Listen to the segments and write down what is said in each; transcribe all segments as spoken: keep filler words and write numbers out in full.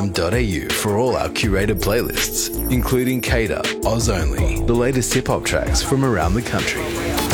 com dot a u for all our curated playlists, including Cater, Oz Only, the latest hip-hop tracks from around the country.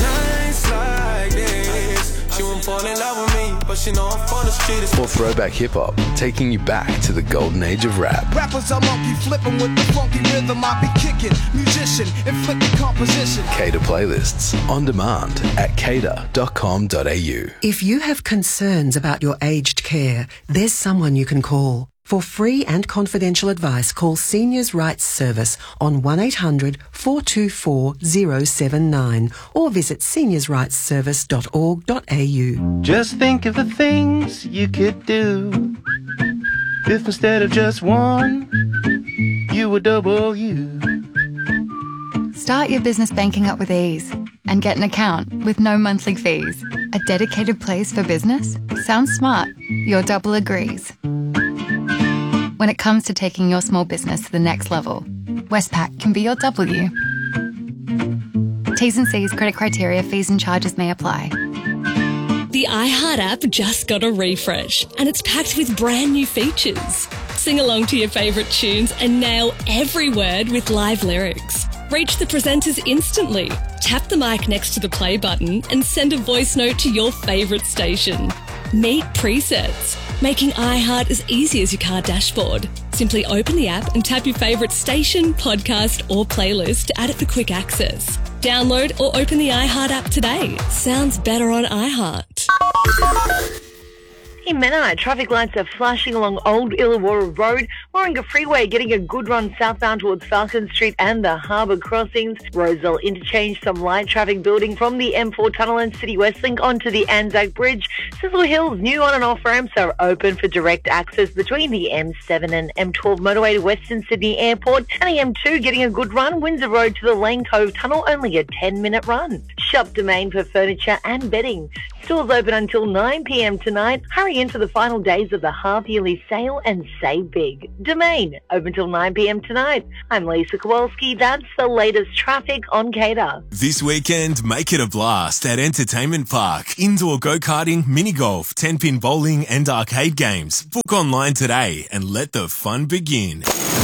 Or throwback hip-hop, taking you back to the golden age of rap. Rappers are monkey flipping with the funky rhythm I be kicking. Musician, inflicting composition. Cater playlists, on demand at cater dot com dot a u. If you have concerns about your aged care, there's someone you can call. For free and confidential advice, call Seniors Rights Service on one eight hundred four two four zero seven nine or visit seniors rights service dot org dot a u. Just think of the things you could do if instead of just one, you were double you. Start your business banking up with ease and get an account with no monthly fees. A dedicated place for business? Sounds smart. Your double agrees. When it comes to taking your small business to the next level, Westpac can be your W. T's and C's, credit criteria, fees and charges may apply. The iHeart app just got a refresh and it's packed with brand new features. Sing along to your favourite tunes and nail every word with live lyrics. Reach the presenters instantly. Tap the mic next to the play button and send a voice note to your favourite station. Meet presets, making iHeart as easy as your car dashboard. Simply open the app and tap your favourite station, podcast or playlist to add it for quick access. Download or open the iHeart app today. Sounds better on iHeart. In Menai, traffic lights are flashing along Old Illawarra Road, Warringah Freeway getting a good run southbound towards Falcon Street and the Harbour Crossings. Roseville Interchange, some light traffic building from the M four Tunnel and City West Link onto the Anzac Bridge. Sizzle Hills, new on and off ramps are open for direct access between the M seven and M twelve motorway to Western Sydney Airport, and the M two getting a good run. Windsor Road to the Lane Cove Tunnel, only a ten minute run. Shop Domain for furniture and bedding. Stores open until nine p m tonight. Hurry in for the final days of the half-yearly sale and save big. Domain, open till nine p m tonight. I'm Lisa Kowalski. That's the latest traffic on Cater. This weekend, make it a blast at Entertainment Park. Indoor go-karting, mini-golf, ten-pin bowling and arcade games. Book online today and let the fun begin.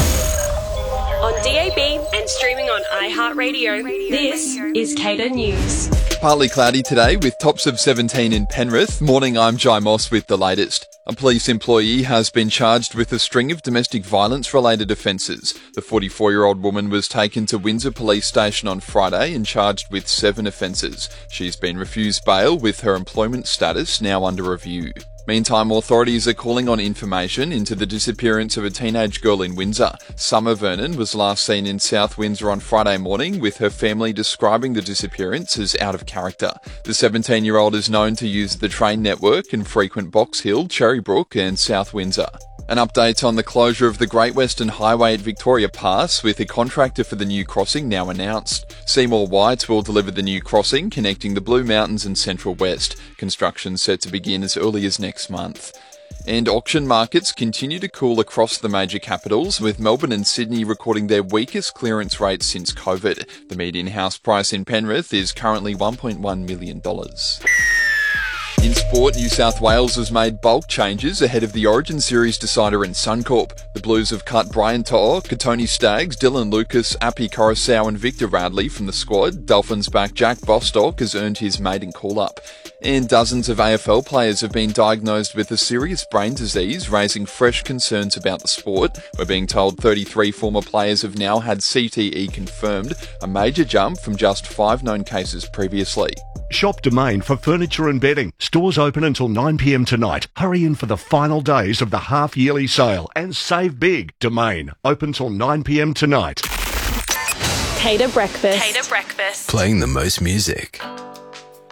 On D A B and streaming on iHeartRadio, this is Cater News. Partly cloudy today with tops of seventeen in Penrith. Morning, I'm Jai Moss with the latest. A police employee has been charged with a string of domestic violence-related offences. The forty-four-year-old woman was taken to Windsor Police Station on Friday and charged with seven offences. She's been refused bail with her employment status now under review. Meantime, authorities are calling on information into the disappearance of a teenage girl in Windsor. Summer Vernon was last seen in South Windsor on Friday morning, with her family describing the disappearance as out of character. The seventeen-year-old is known to use the train network and frequent Box Hill, Cherrybrook and South Windsor. An update on the closure of the Great Western Highway at Victoria Pass, with a contractor for the new crossing now announced. Seymour White will deliver the new crossing connecting the Blue Mountains and Central West. Construction set to begin as early as next month. And auction markets continue to cool across the major capitals, with Melbourne and Sydney recording their weakest clearance rates since COVID. The median house price in Penrith is currently one point one million dollars. In sport, New South Wales has made bulk changes ahead of the Origin Series decider in Suncorp. The Blues have cut Brian To'o, Katoni Staggs, Dylan Lucas, Api Coruscant and Victor Radley from the squad. Dolphins back Jack Bostock has earned his maiden call-up. And dozens of A F L players have been diagnosed with a serious brain disease, raising fresh concerns about the sport. We're being told thirty-three former players have now had C T E confirmed, a major jump from just five known cases previously. Shop Domain for furniture and bedding. Stores open until nine p m tonight. Hurry in for the final days of the half-yearly sale and save big. Domain, open till nine p m tonight. Cater Breakfast. Cater Breakfast. Playing the most music.